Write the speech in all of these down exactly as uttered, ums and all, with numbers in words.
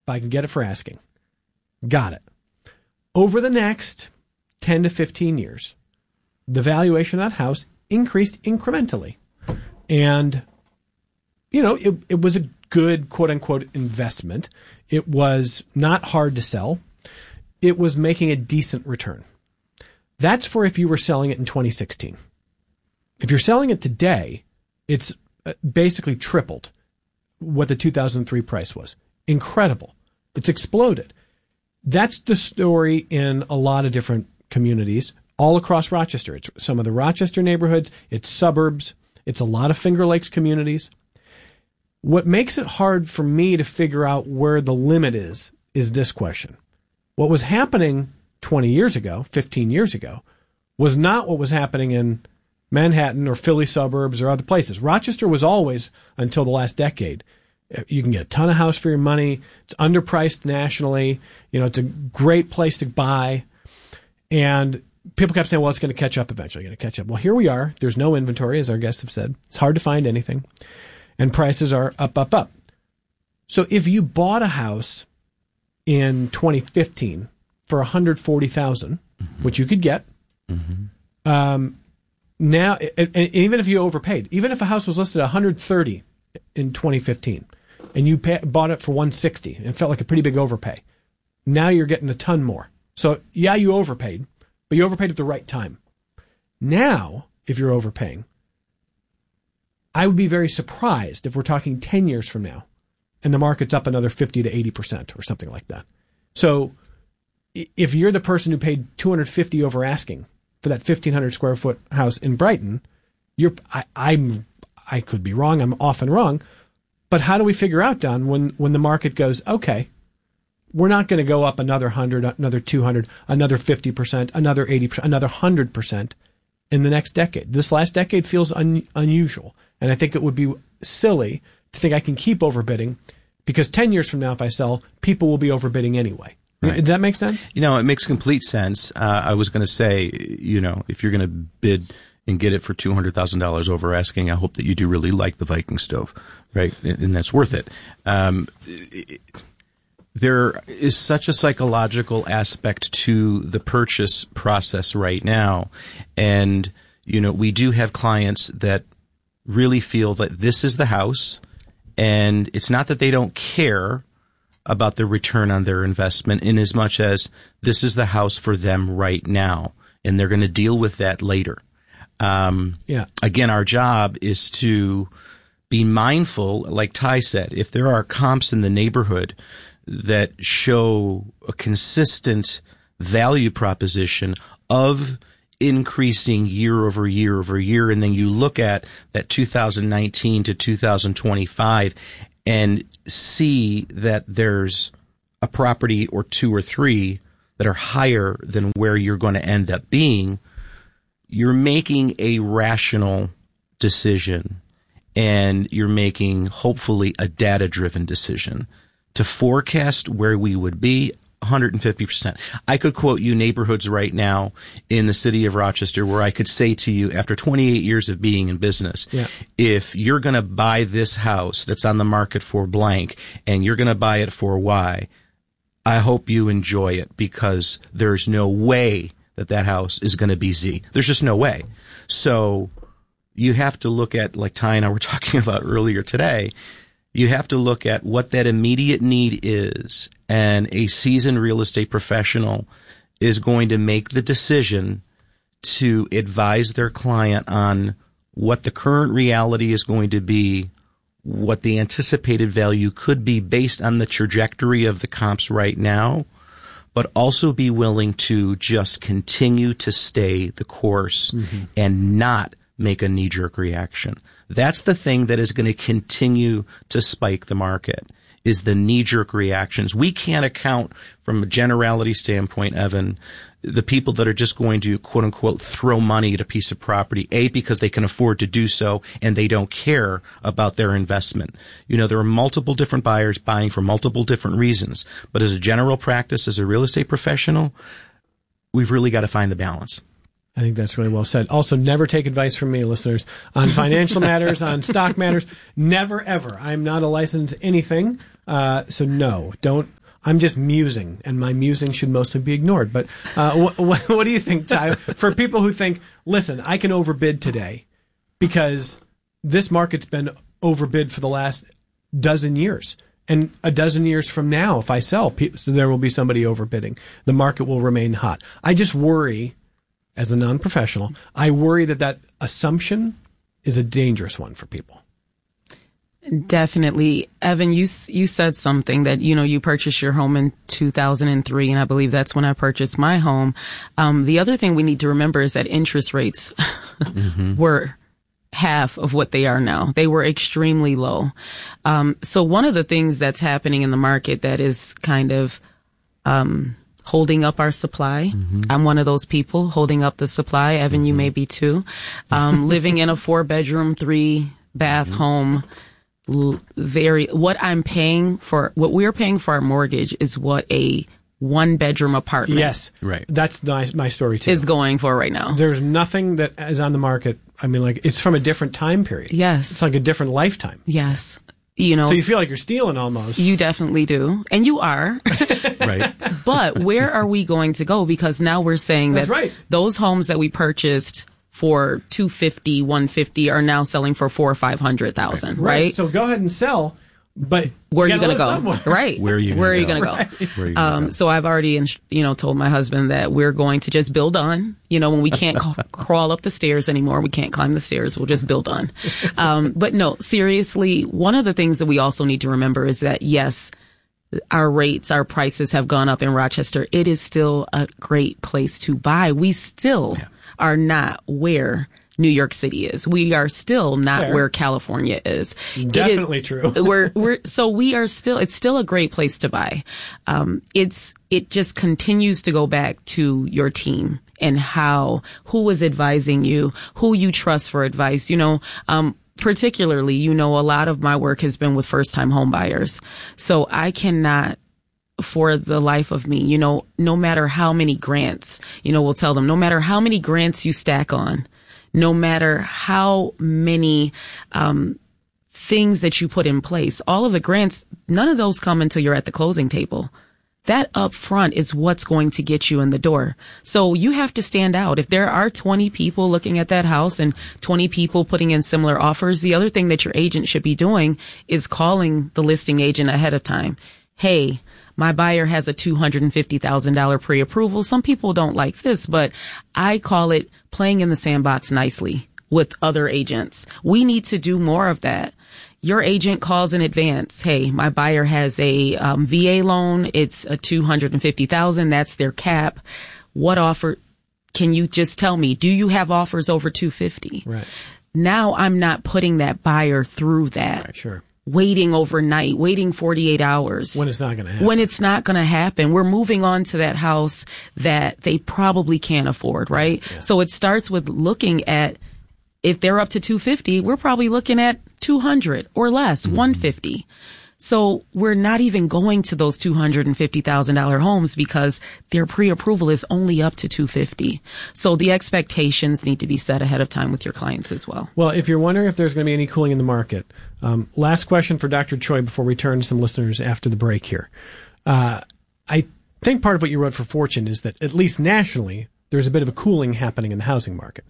but I can get it for asking. Got it. Over the next ten to fifteen years, the valuation of that house increased incrementally. And, you know, it, it was a good, quote unquote, investment. It was not hard to sell. It was making a decent return. That's for if you were selling it in twenty sixteen. If you're selling it today, it's basically tripled what the two thousand three price was. Incredible. It's exploded. That's the story in a lot of different communities all across Rochester. It's some of the Rochester neighborhoods. It's suburbs. It's a lot of Finger Lakes communities. What makes it hard for me to figure out where the limit is, is this question. What was happening twenty years ago, fifteen years ago, was not what was happening in Manhattan or Philly suburbs or other places. Rochester was always, until the last decade, you can get a ton of house for your money. It's underpriced nationally. You know, it's a great place to buy. And people kept saying, well, it's going to catch up eventually. Going to catch up. Well, here we are. There's no inventory, as our guests have said. It's hard to find anything. And prices are up, up, up. So if you bought a house in twenty fifteen for one hundred forty thousand dollars, mm-hmm. which you could get, mm-hmm. um, now, and even if you overpaid, even if a house was listed at one hundred thirty thousand dollars in twenty fifteen, and you pay, bought it for one hundred sixty thousand dollars, and it felt like a pretty big overpay, now you're getting a ton more. So, yeah, you overpaid, but you overpaid at the right time. Now, if you're overpaying, I would be very surprised if we're talking ten years from now and the market's up another fifty to eighty percent or something like that. So if you're the person who paid two hundred fifty over asking for that fifteen hundred square foot house in Brighton, you're, I, I'm, I could be wrong. I'm often wrong. But how do we figure out, Don, when, when the market goes, okay, we're not going to go up another one hundred, another two hundred, another fifty percent, another eighty percent, another one hundred percent in the next decade? This last decade feels un, unusual. And I think it would be silly to think I can keep overbidding, because ten years from now, if I sell, people will be overbidding anyway. Right. Does that make sense? You know, it makes complete sense. Uh, I was going to say, you know, if you're going to bid and get it for two hundred thousand dollars over asking, I hope that you do really like the Viking stove, right? And, and that's worth it. Um, it. There is such a psychological aspect to the purchase process right now. And, you know, we do have clients that really feel that this is the house, and it's not that they don't care about the return on their investment in as much as this is the house for them right now, and they're going to deal with that later. Um, yeah. Again, our job is to be mindful, like Ty said, if there are comps in the neighborhood that show a consistent value proposition of increasing year over year over year, and then you look at that two thousand nineteen to two thousand twenty-five and see that there's a property or two or three that are higher than where you're going to end up being, you're making a rational decision, and you're making, hopefully, a data-driven decision to forecast where we would be. one hundred fifty percent. I could quote you neighborhoods right now in the city of Rochester where I could say to you, after twenty-eight years of being in business, yeah. if you're going to buy this house that's on the market for blank and you're going to buy it for Y, I hope you enjoy it, because there's no way that that house is going to be Z. There's just no way. So you have to look at, like Ty and I were talking about earlier today, you have to look at what that immediate need is, and a seasoned real estate professional is going to make the decision to advise their client on what the current reality is going to be, what the anticipated value could be based on the trajectory of the comps right now, but also be willing to just continue to stay the course mm-hmm. and not make a knee-jerk reaction. That's the thing that is going to continue to spike the market, is the knee-jerk reactions. We can't account from a generality standpoint, Evan, the people that are just going to, quote-unquote, throw money at a piece of property, A, because they can afford to do so and they don't care about their investment. You know, there are multiple different buyers buying for multiple different reasons. But as a general practice, as a real estate professional, we've really got to find the balance. I think that's really well said. Also, never take advice from me, listeners, on financial matters, on stock matters. Never, ever. I'm not a licensed anything. Uh, so no, don't, I'm just musing, and my musing should mostly be ignored. But uh, wh- wh- what do you think, Ty? For people who think, listen, I can overbid today because this market's been overbid for the last dozen years. And a dozen years from now, if I sell, so there will be somebody overbidding. The market will remain hot. I just worry, as a non-professional, I worry that that assumption is a dangerous one for people. Definitely. Evan, you you said something that, you know, you purchased your home in two thousand three, and I believe that's when I purchased my home. Um, the other thing we need to remember is that interest rates mm-hmm. were half of what they are now. They were extremely low. Um, so one of the things that's happening in the market that is kind of um, holding up our supply. Mm-hmm. I'm one of those people holding up the supply. Evan, mm-hmm. you may be too. Um, living in a four bedroom, three bath mm-hmm. home. Very, what I'm paying for, what we're paying for our mortgage is what a one bedroom apartment. Yes. Right. That's my, my story too. Is going for right now. There's nothing that is on the market. I mean, like, it's from a different time period. Yes. It's like a different lifetime. Yes. You know. So you feel like you're stealing almost. You definitely do. And you are. Right. But where are we going to go? Because now we're saying That's that right. those homes that we purchased for two fifty, one fifty are now selling for four or five hundred thousand, right. right? So go ahead and sell, but where are you going to go? Somewhere. Right. Where are you? Where are you going to go? Right. Where are you um, go? So I've already, you know, told my husband that we're going to just build on. You know, when we can't c- crawl up the stairs anymore, we can't climb the stairs. We'll just build on. Um, but no, seriously, one of the things that we also need to remember is that yes, our rates, our prices have gone up in Rochester. It is still a great place to buy. We still yeah. are not where New York City is. We are still not Fair. Where California is. Definitely is, true. we're, we're, so we are still, it's still a great place to buy. Um, it's, it just continues to go back to your team and how, who is advising you, who you trust for advice. You know, um, particularly, you know, a lot of my work has been with first time home buyers. So I cannot, for the life of me, you know, no matter how many grants, you know, we'll tell them, no matter how many grants you stack on, no matter how many um things that you put in place, all of the grants, none of those come until you're at the closing table. That up front is what's going to get you in the door. So you have to stand out. If there are twenty people looking at that house and twenty people putting in similar offers, the other thing that your agent should be doing is calling the listing agent ahead of time. Hey, my buyer has a two hundred fifty thousand dollars pre-approval. Some people don't like this, but I call it playing in the sandbox nicely with other agents. We need to do more of that. Your agent calls in advance. Hey, my buyer has a um, V A loan. It's a two hundred fifty thousand dollars. That's their cap. What offer? Can you just tell me, do you have offers over two hundred fifty? Right. Now I'm not putting that buyer through that. Right, sure. Waiting overnight, waiting forty-eight hours. When it's not going to happen. When it's not going to happen. We're moving on to that house that they probably can't afford, right? Yeah. So it starts with looking at, if they're up to two hundred fifty, we're probably looking at two hundred or less, mm-hmm. one hundred fifty. So we're not even going to those two hundred fifty thousand dollars homes because their pre-approval is only up to two hundred fifty. So the expectations need to be set ahead of time with your clients as well. Well, if you're wondering if there's going to be any cooling in the market, um, last question for Doctor Choi before we turn to some listeners after the break here. Uh, I think part of what you wrote for Fortune is that at least nationally, there's a bit of a cooling happening in the housing market.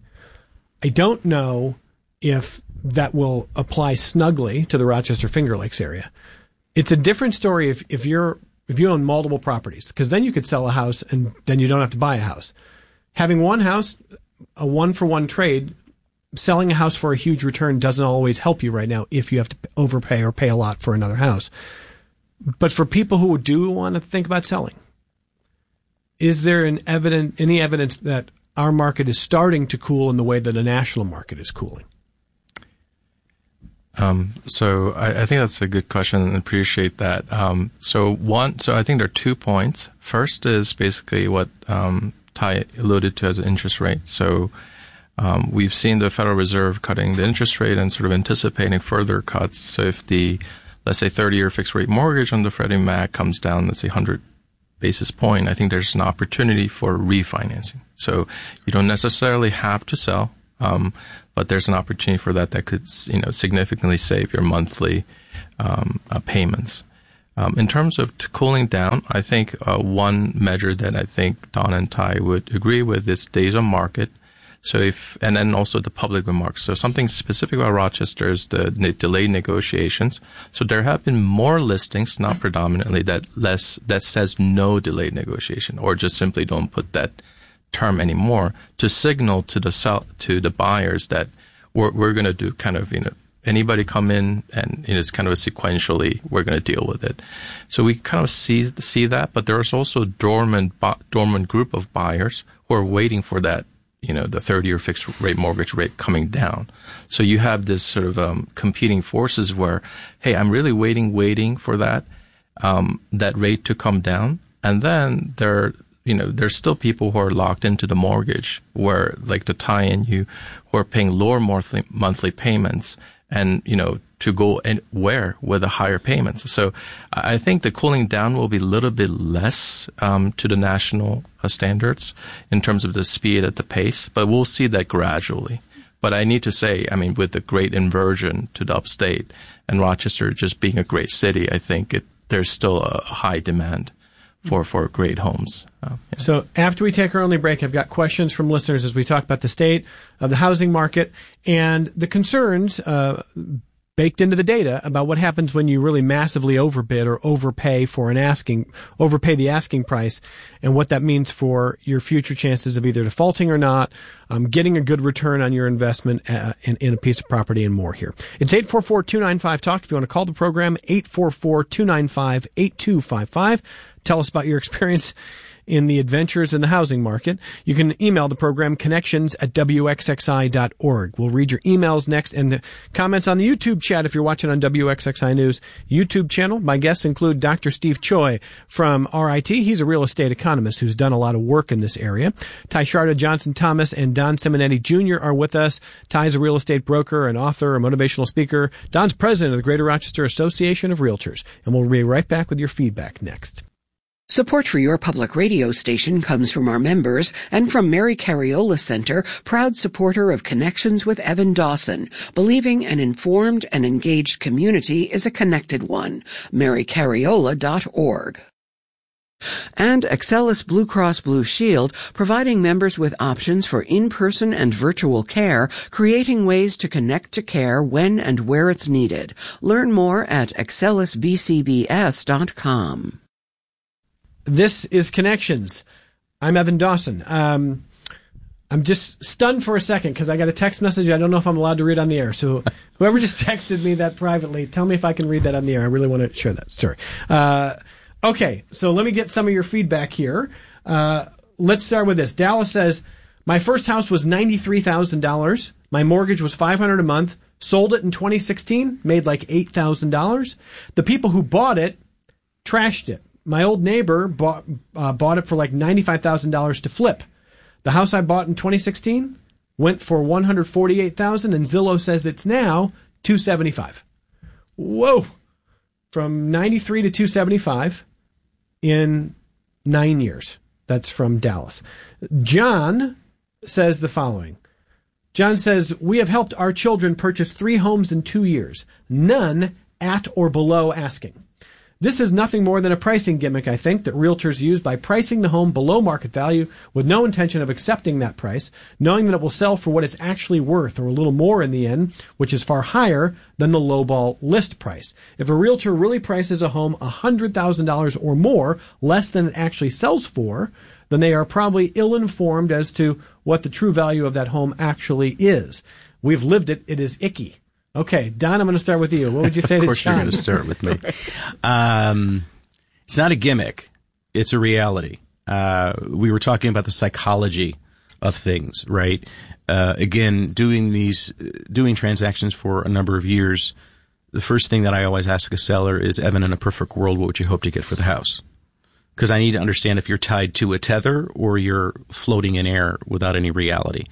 I don't know if that will apply snugly to the Rochester Finger Lakes area. It's a different story if, if you're if you own multiple properties, because then you could sell a house and then you don't have to buy a house. Having one house, a one-for-one trade, selling a house for a huge return doesn't always help you right now if you have to overpay or pay a lot for another house. But for people who do want to think about selling, is there an evident any evidence that our market is starting to cool in the way that a national market is cooling? Um, so I, I think that's a good question and appreciate that. Um, so one, so I think there are two points. First is basically what um, Ty alluded to as an interest rate. So um, we've seen the Federal Reserve cutting the interest rate and sort of anticipating further cuts. So if the, let's say, thirty-year fixed rate mortgage on the Freddie Mac comes down, let's say, one hundred basis point, I think there's an opportunity for refinancing. So you don't necessarily have to sell. Um, but there's an opportunity for that that could, you know, significantly save your monthly um, uh, payments. Um, in terms of t- cooling down, I think uh, one measure that I think Don and Ty would agree with is days on market. So if, and then also the public remarks. So something specific about Rochester is the ne- delayed negotiations. So there have been more listings, not predominantly, that less, that says no delayed negotiation, or just simply don't put that term anymore, to signal to the sell, to the buyers that we're, we're going to do kind of, you know, anybody come in and you know, it's kind of a sequentially, we're going to deal with it. So we kind of see, see that, but there's also dormant, dormant group of buyers who are waiting for that, you know, the thirty-year fixed rate mortgage rate coming down. So you have this sort of um, competing forces where, hey, I'm really waiting, waiting for that, um, that rate to come down. And then there, you know, there's still people who are locked into the mortgage where, like the tie-in, you who are paying lower monthly, monthly payments and, you know, to go and where with the higher payments. So I think the cooling down will be a little bit less um, to the national uh, standards in terms of the speed at the pace, but we'll see that gradually. But I need to say, I mean, with the great inversion to the upstate and Rochester just being a great city, I think it, there's still a high demand for, for great homes. Uh, yeah. So after we take our only break, I've got questions from listeners as we talk about the state of the housing market and the concerns uh, baked into the data about what happens when you really massively overbid or overpay for an asking, overpay the asking price, and what that means for your future chances of either defaulting or not, um, getting a good return on your investment uh, in, in a piece of property, and more here. It's eight four four, two nine five, talk. If you want to call the program, eight four four, two nine five, eight two five five. Tell us about your experience in the adventures in the housing market. You can email the program, connections at W X X I dot org. We'll read your emails next and the comments on the YouTube chat if you're watching on W X X I News YouTube channel. My guests include Doctor Steve Choi from R I T. He's a real estate economist who's done a lot of work in this area. Ty Sharda, Johnson Thomas, and Don Simonetti Junior are with us. Ty's a real estate broker, an author, a motivational speaker. Don's president of the Greater Rochester Association of Realtors. And we'll be right back with your feedback next. Support for your public radio station comes from our members and from Mary Cariola Center, proud supporter of Connections with Evan Dawson, believing an informed and engaged community is a connected one. mary cariola dot org. And Excellus Blue Cross Blue Shield, providing members with options for in-person and virtual care, creating ways to connect to care when and where it's needed. Learn more at excellus b c b s dot com. This is Connections. I'm Evan Dawson. Um, I'm just stunned for a second because I got a text message I don't know if I'm allowed to read on the air. So whoever just texted me that privately, tell me if I can read that on the air. I really want to share that story. Uh, okay, so let me get some of your feedback here. Uh, let's start with this. Dallas says, my first house was ninety-three thousand dollars. My mortgage was five hundred dollars a month. Sold it in twenty sixteen, made like eight thousand dollars. The people who bought it trashed it. My old neighbor bought uh, bought it for like ninety-five thousand dollars to flip. The house I bought in twenty sixteen went for one hundred forty-eight thousand dollars, and Zillow says it's now two hundred seventy-five thousand dollars. Whoa! From ninety-three to two hundred seventy-five thousand dollars in nine years. That's from Dallas. John says the following. John says, we have helped our children purchase three homes in two years, none at or below asking. This is nothing more than a pricing gimmick, I think, that realtors use by pricing the home below market value with no intention of accepting that price, knowing that it will sell for what it's actually worth or a little more in the end, which is far higher than the lowball list price. If a realtor really prices a home one hundred thousand dollars or more, less than it actually sells for, then they are probably ill-informed as to what the true value of that home actually is. We've lived it. It is icky. Okay, Don, I'm going to start with you. What would you say to John? Of course you're going to start with me. Um, it's not a gimmick. It's a reality. Uh, we were talking about the psychology of things, right? Uh, again, doing these, doing transactions for a number of years, the first thing that I always ask a seller is, Evan, in a perfect world, what would you hope to get for the house? Because I need to understand if you're tied to a tether or you're floating in air without any reality.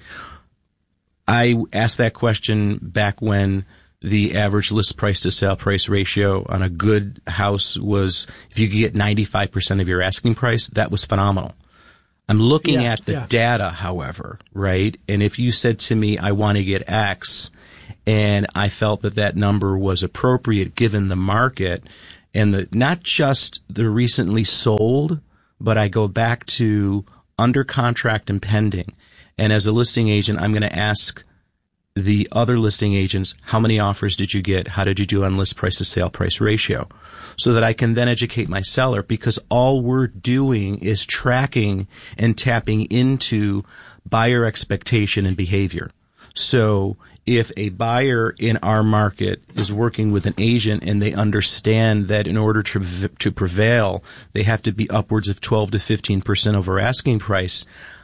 I asked that question back when the average list price to sale price ratio on a good house was, if you could get ninety-five percent of your asking price, that was phenomenal. I'm looking yeah, at the yeah. data, however, right? And if you said to me, I want to get X, and I felt that that number was appropriate given the market, and the not just the recently sold, but I go back to under contract and pending. And as a listing agent, I'm going to ask the other listing agents, how many offers did you get? How did you do on list price to sale price ratio? So that I can then educate my seller, because all we're doing is tracking and tapping into buyer expectation and behavior. So if a buyer in our market is working with an agent and they understand that in order to to prevail, they have to be upwards of twelve to fifteen percent over asking price,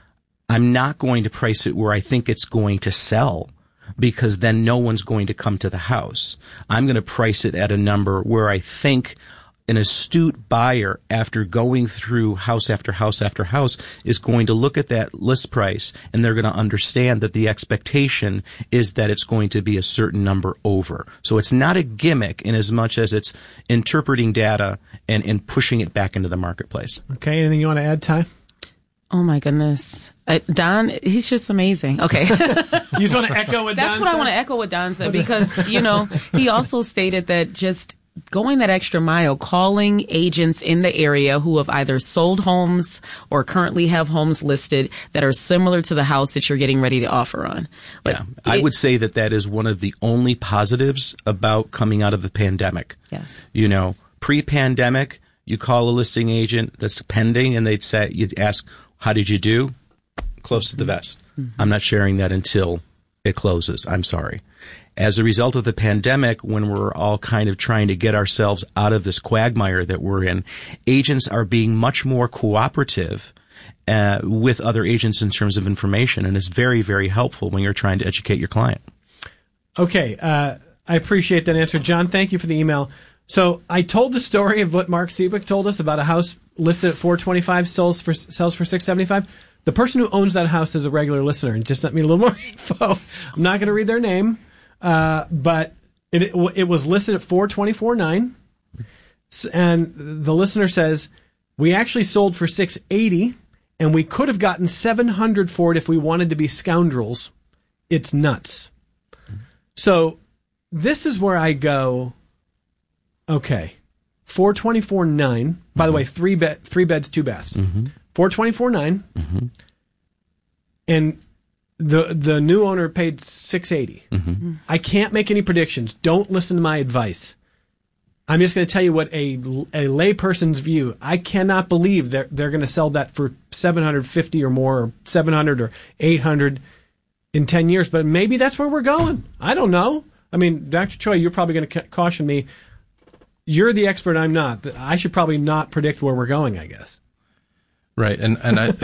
I'm not going to price it where I think it's going to sell, because then no one's going to come to the house. I'm going to price it at a number where I think an astute buyer, after going through house after house after house, is going to look at that list price, and they're going to understand that the expectation is that it's going to be a certain number over. So it's not a gimmick in as much as it's interpreting data and, and pushing it back into the marketplace. Okay, anything you want to add, Ty? Oh my goodness. Uh, Don, he's just amazing. Okay. You just want to echo what That's Don what said? I want to echo what Don said, because, you know, he also stated that just going that extra mile, calling agents in the area who have either sold homes or currently have homes listed that are similar to the house that you're getting ready to offer on. Like, yeah, I it, would say that that is one of the only positives about coming out of the pandemic. Yes. You know, pre-pandemic, you call a listing agent that's pending and they'd say, you'd ask, how did you do? Close to the vest. Mm-hmm. I'm not sharing that until it closes. I'm sorry. As a result of the pandemic, when we're all kind of trying to get ourselves out of this quagmire that we're in, agents are being much more cooperative uh, with other agents in terms of information, and it's very, very helpful when you're trying to educate your client. Okay, uh, I appreciate that answer. John, thank you for the email. So I told the story of what Mark Seebeck told us about a house listed at four twenty-five, sells for sells for six seventy-five. The person who owns that house is a regular listener and just sent me a little more info. I'm not going to read their name. Uh, but it, it it was listed at four twenty-four nine, and the listener says we actually sold for six eighty, and we could have gotten seven hundred for it if we wanted to be scoundrels. It's nuts. So this is where I go. Okay, four twenty-four nine. By the way, three bed, three beds, two baths. Mm-hmm. four twenty-four nine, mm-hmm. and The the new owner paid six eighty. Mm-hmm. I can't make any predictions. Don't listen to my advice. I'm just going to tell you what a a layperson's view. I cannot believe they're they're going to sell that for seven hundred fifty or more, or seven hundred or eight hundred in ten years. But maybe that's where we're going. I don't know. I mean, Doctor Choi, you're probably going to ca- caution me. You're the expert. I'm not. I should probably not predict where we're going, I guess. Right, and and I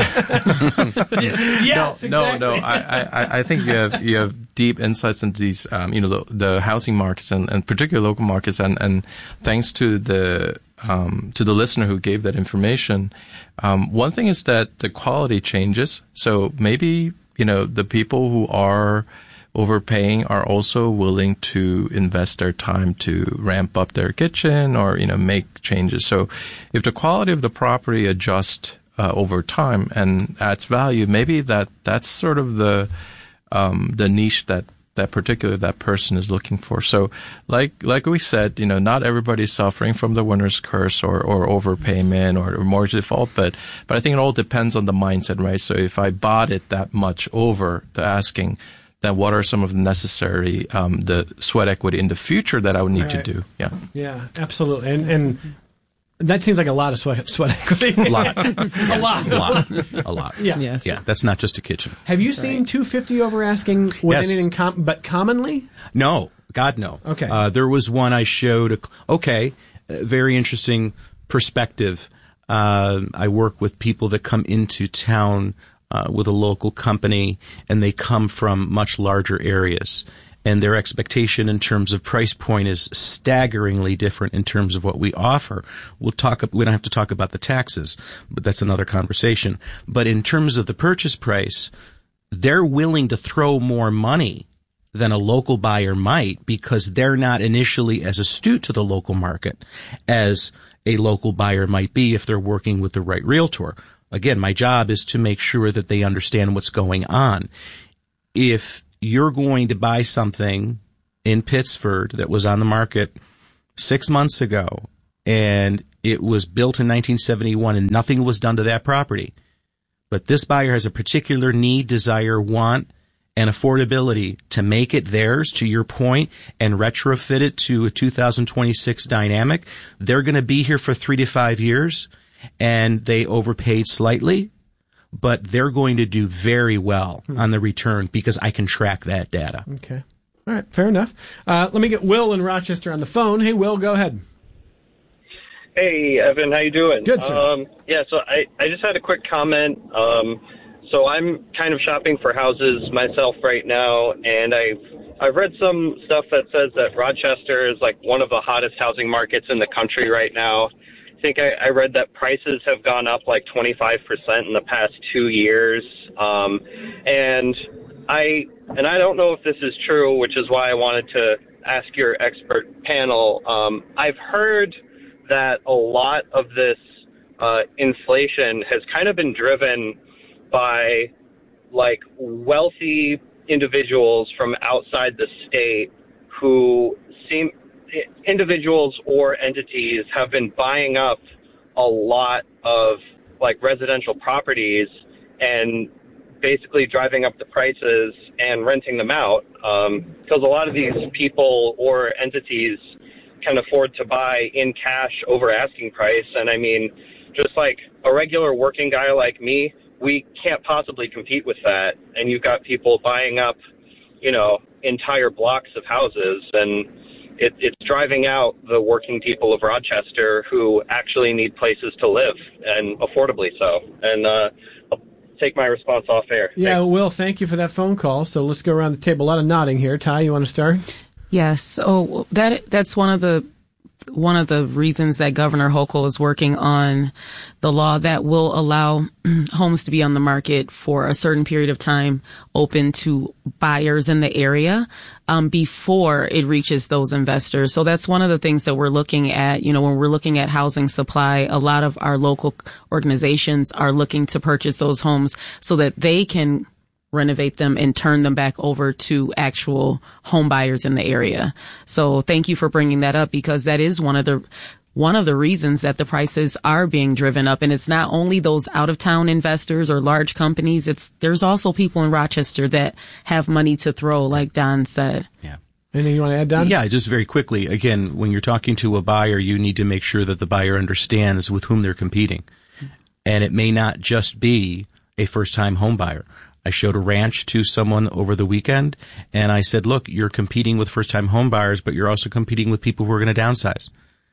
yes, no exactly. no no I, I I think you have you have deep insights into these um, you know the, the housing markets and, and particular local markets, and, and thanks to the um, to the listener who gave that information, um, one thing is that the quality changes. So maybe you know the people who are overpaying are also willing to invest their time to ramp up their kitchen or you know make changes. So if the quality of the property adjusts Uh, over time and adds value, maybe that that's sort of the um, the niche that that particular that person is looking for. So, like like we said, you know, not everybody's suffering from the winner's curse or, or overpayment or, or mortgage default, but but I think it all depends on the mindset, right? So, if I bought it that much over the asking, then what are some of the necessary um, the sweat equity in the future that I would need Right. to do? Yeah, Yeah, absolutely, and and. That seems like a lot of sweat, sweat equity. A lot. a lot. A lot. A lot. Yeah. Yes. Yeah, that's not just a kitchen. Have you seen two fifty over asking with Yes. anything com- but commonly? No, God, no. Okay. Uh, there was one I showed. A, okay, uh, very interesting perspective. Uh, I work with people that come into town uh, with a local company, and they come from much larger areas. And their expectation in terms of price point is staggeringly different in terms of what we offer. We'll talk. We don't have to talk about the taxes, but that's another conversation. But in terms of the purchase price, they're willing to throw more money than a local buyer might because they're not initially as astute to the local market as a local buyer might be if they're working with the right realtor. Again, my job is to make sure that they understand what's going on. If you're going to buy something in Pittsford that was on the market six months ago and it was built in nineteen seventy-one and nothing was done to that property. But this buyer has a particular need, desire, want, and affordability to make it theirs, to your point, and retrofit it to a two thousand twenty-six dynamic. They're going to be here for three to five years, and they overpaid slightly, but they're going to do very well hmm. on the return because I can track that data. Okay. All right. Fair enough. Uh, let me get Will in Rochester on the phone. Hey, Will, go ahead. Hey, Evan, how you doing? Good, sir. Um, yeah, so I, I just had a quick comment. Um, so I'm kind of shopping for houses myself right now, and I've, I've read some stuff that says that Rochester is like one of the hottest housing markets in the country right now. I think I, I read that prices have gone up like twenty-five percent in the past two years. Um, and I, and I don't know if this is true, which is why I wanted to ask your expert panel. Um, I've heard that a lot of this uh, inflation has kind of been driven by like wealthy individuals from outside the state who seem individuals or entities have been buying up a lot of like residential properties and basically driving up the prices and renting them out because um, a lot of these people or entities can afford to buy in cash over asking price. And I mean, just like a regular working guy like me, we can't possibly compete with that. And you've got people buying up, you know, entire blocks of houses, and it, it's driving out the working people of Rochester who actually need places to live, and affordably so. And uh, I'll take my response off air. Yeah, Thanks. Will, thank you for that phone call. So let's go around the table. A lot of nodding here. Ty, you want to start? Yes. So that that's one of the one of the reasons that Governor Hochul is working on the law that will allow homes to be on the market for a certain period of time, open to buyers in the area um, before it reaches those investors. So that's one of the things that we're looking at. You know, when we're looking at housing supply, a lot of our local organizations are looking to purchase those homes so that they can renovate them and turn them back over to actual home buyers in the area. So thank you for bringing that up, because that is one of the one of the reasons that the prices are being driven up. And it's not only those out of town investors or large companies. It's there's also people in Rochester that have money to throw, like Don said. Yeah. Anything you want to add, Don? Yeah, just very quickly. Again, when you're talking to a buyer, you need to make sure that the buyer understands with whom they're competing. And it may not just be a first time home buyer. I showed a ranch to someone over the weekend, and I said, look, you're competing with first-time home buyers, but you're also competing with people who are going to downsize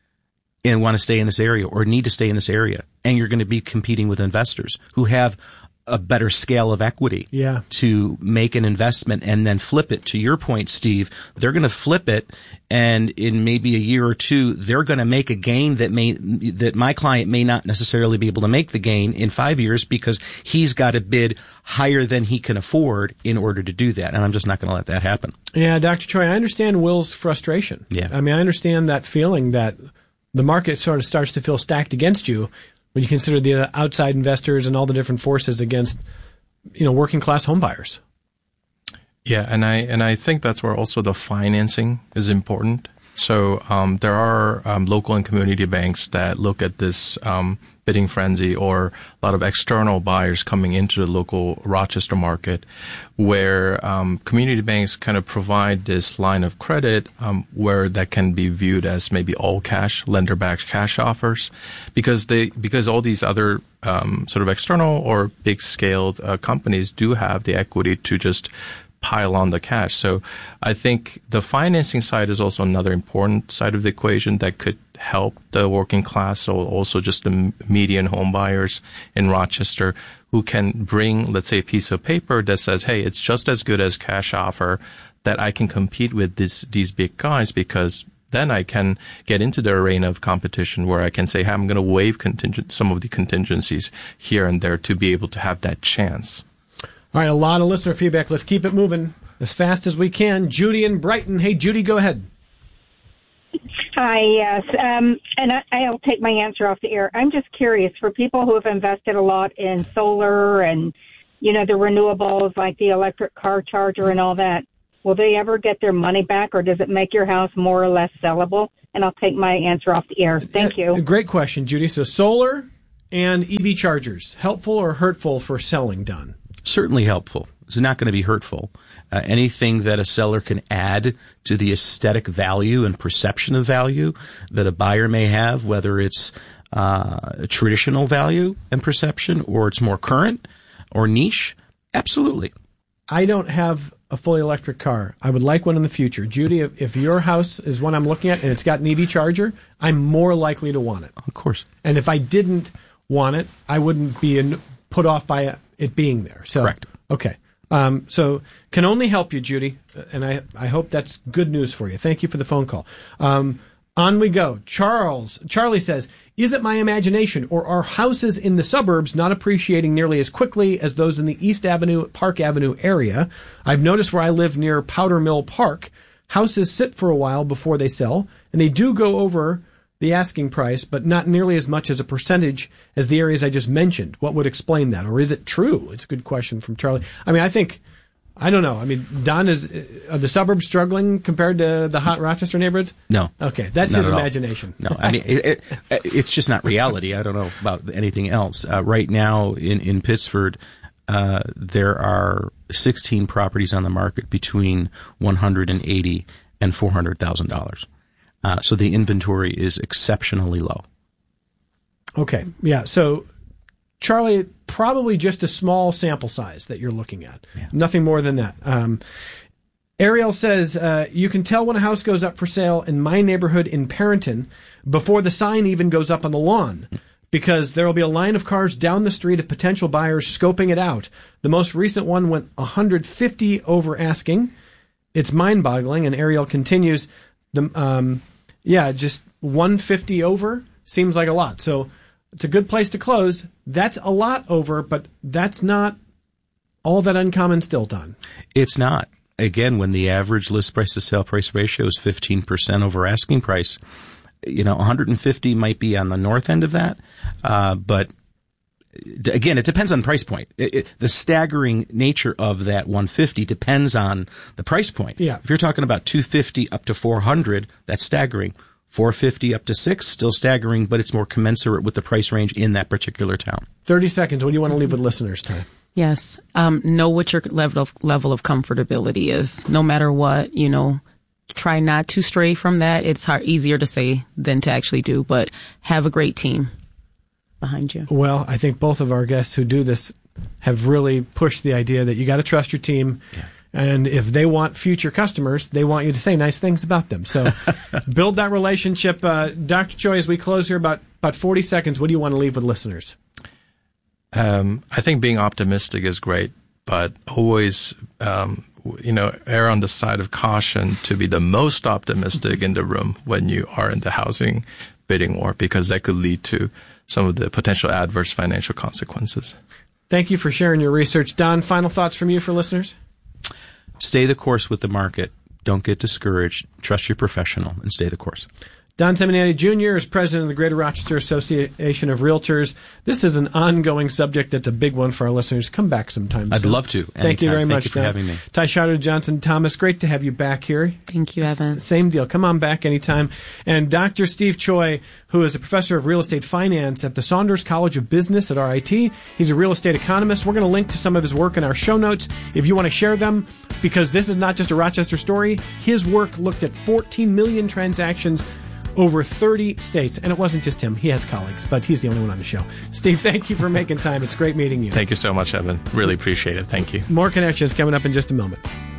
and want to stay in this area or need to stay in this area. And you're going to be competing with investors who have a better scale of equity yeah. to make an investment and then flip it. To your point, Steve, they're going to flip it, and in maybe a year or two, they're going to make a gain that may that my client may not necessarily be able to make the gain in five years because he's got to bid higher than he can afford in order to do that. And I'm just not going to let that happen. Yeah, Doctor Choi, I understand Will's frustration. Yeah. I mean, I understand that feeling that the market sort of starts to feel stacked against you when you consider the outside investors and all the different forces against, you know, working class home buyers. Yeah, and I and I think that's where also the financing is important. So um, there are um, local and community banks that look at this um, bidding frenzy, or a lot of external buyers coming into the local Rochester market, where um, community banks kind of provide this line of credit um, where that can be viewed as maybe all cash, lender-backed cash offers, because they because all these other um, sort of external or big-scaled uh, companies do have the equity to just pile on the cash. So I think the financing side is also another important side of the equation that could help the working class, or also just the median home buyers in Rochester, who can bring, let's say, a piece of paper that says, hey, it's just as good as cash offer, that I can compete with this, these big guys, because then I can get into the arena of competition where I can say, hey, I'm going to waive contingent, some of the contingencies here and there to be able to have that chance. All right, a lot of listener feedback. Let's keep it moving as fast as we can. Judy in Brighton. Hey, Judy, go ahead. Hi, yes. Um, and I, I'll take my answer off the air. I'm just curious, for people who have invested a lot in solar and, you know, the renewables like the electric car charger and all that, will they ever get their money back, or does it make your house more or less sellable? and I'll take my answer off the air. Thank Yeah, you. Great question, Judy. So solar and E V chargers, helpful or hurtful for selling, Don? Certainly helpful. It's not going to be hurtful. Uh, anything that a seller can add to the aesthetic value and perception of value that a buyer may have, whether it's uh, traditional value and perception or it's more current or niche, absolutely. I don't have a fully electric car. I would like one in the future. Judy, if, if your house is one I'm looking at and it's got an E V charger, I'm more likely to want it. Of course. And if I didn't want it, I wouldn't be in, put off by it being there. So, correct. Okay. Um, so can only help you, Judy, and I I hope that's good news for you. Thank you for the phone call. Um, on we go. Charles, Charlie says, is it my imagination or are houses in the suburbs not appreciating nearly as quickly as those in the East Avenue, Park Avenue area? I've noticed where I live near Powder Mill Park, houses sit for a while before they sell, and they do go over the asking price, but not nearly as much as a percentage as the areas I just mentioned. What would explain that? Or is it true? It's a good question from Charlie. I mean, I think, I don't know. I mean, Don, is, are the suburbs struggling compared to the hot Rochester neighborhoods? No. Okay, that's Not his at all. imagination. No, I mean, it, it, it's just not reality. I don't know about anything else. Uh, right now in, in Pittsford, uh, there are sixteen properties on the market between one hundred eighty thousand dollars and four hundred thousand dollars. Uh, so the inventory is exceptionally low. Okay, yeah. So, Charlie, probably just a small sample size that you're looking at. Yeah. Nothing more than that. Um, Ariel says, uh, you can tell when a house goes up for sale in my neighborhood in Parrington before the sign even goes up on the lawn, because there will be a line of cars down the street of potential buyers scoping it out. The most recent one went one hundred fifty over asking. It's mind-boggling. And Ariel continues, the um, yeah, just one hundred fifty over seems like a lot. So it's a good place to close. That's a lot over, but that's not all that uncommon still, Don. It's not. Again, when the average list price to sale price ratio is fifteen percent over asking price, you know, one hundred fifty might be on the north end of that. Uh, but again, it depends on price point. It, it, the staggering nature of that one hundred fifty depends on the price point. Yeah. If you're talking about two hundred fifty up to four hundred, that's staggering. four hundred fifty up to six, still staggering, but it's more commensurate with the price range in that particular town. thirty seconds. What do you want to leave with listeners' time? Yes. Um, know what your level of, level of comfortability is. No matter what, you know, try not to stray from that. It's hard, easier to say than to actually do, but have a great team behind you. Well, I think both of our guests who do this have really pushed the idea that you got to trust your team. Yeah. And if they want future customers, they want you to say nice things about them. So build that relationship. Uh, Doctor Choi, as we close here, about, about forty seconds, what do you want to leave with listeners? Um, I think being optimistic is great, but always, um, you know, err on the side of caution to be the most optimistic in the room when you are in the housing bidding war, because that could lead to some of the potential adverse financial consequences. Thank you for sharing your research. Don, final thoughts from you for listeners? Stay the course with the market. Don't get discouraged. Trust your professional and stay the course. Don Seminetti Junior is president of the Greater Rochester Association of Realtors. This is an ongoing subject that's a big one for our listeners. Come back sometime I'd soon. love to. Thank you Anytime. very Thank much, you for Don. having me. Ty Schauder, Johnson Thomas, great to have you back here. Thank you, Evan. S- Same deal. Come on back anytime. And Doctor Steve Choi, who is a professor of real estate finance at the Saunders College of Business at R I T. He's a real estate economist. We're going to link to some of his work in our show notes if you want to share them, because this is not just a Rochester story. His work looked at fourteen million transactions over thirty states. And it wasn't just him. He has colleagues, but he's the only one on the show. Steve, thank you for making time. It's great meeting you. Thank you so much, Evan. Really appreciate it. Thank you. More Connections coming up in just a moment.